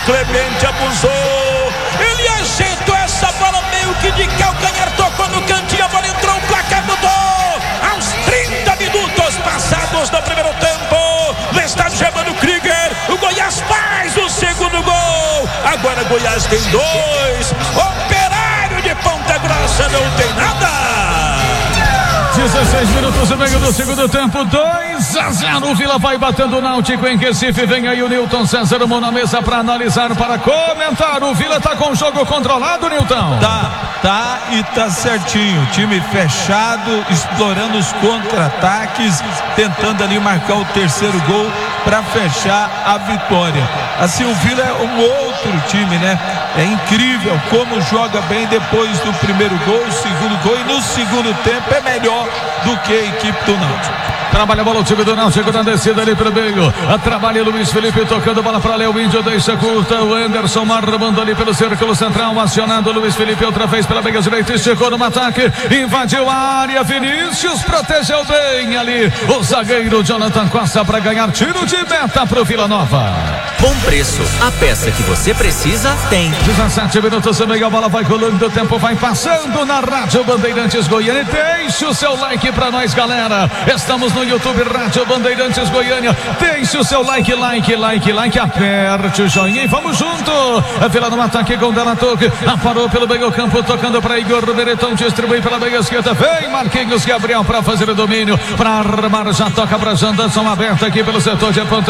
Clemente abusou. Ele ajeitou essa bola meio que de calcanhar, tocou no cantinho, a bola entrou, o placar mudou. Aos 30 minutos passados do primeiro tempo, no estádio Germano Krieger, o Goiás faz o segundo gol. Agora Goiás tem 2. Operário de Ponta Grossa não tem nada. 16 minutos e meio do segundo tempo, 2-0. O Vila vai batendo o Náutico em Recife. Vem aí o Nilton César, mão na mesa para analisar, para comentar. O Vila tá com o jogo controlado, Nilton? Tá e tá certinho. Time fechado, explorando os contra-ataques, tentando ali marcar o terceiro gol para fechar a vitória. Assim, o Vila é um outro time, né? É incrível como joga bem depois do primeiro gol, segundo gol, e no segundo tempo é melhor do que a equipe do Náutico. Trabalha a bola o time do Náutico na descida ali pro meio. Trabalha Luiz Felipe tocando bola para Léo Índio, deixa curta. O Anderson armando ali pelo círculo central, acionando Luiz Felipe outra vez pela meia direita, esticou no ataque, invadiu a área. Vinícius protegeu bem ali o zagueiro Jonathan Costa para ganhar tiro de meta pro Vila Nova. Bom preço, a peça que você precisa tem. 17 minutos e meio, a bola vai rolando, o tempo vai passando na Rádio Bandeirantes Goiânia. Deixe o seu like pra nós, galera. Estamos no YouTube Rádio Bandeirantes Goiânia. Deixe o seu like, aperte o joinha e vamos junto. A Vila no ataque com Della Toque, parou pelo meio campo, tocando para Igor Beretão, distribui pela meia esquerda, vem Marquinhos Gabriel para fazer o domínio, para armar, já toca para Janderson, aberto aqui pelo setor de ponta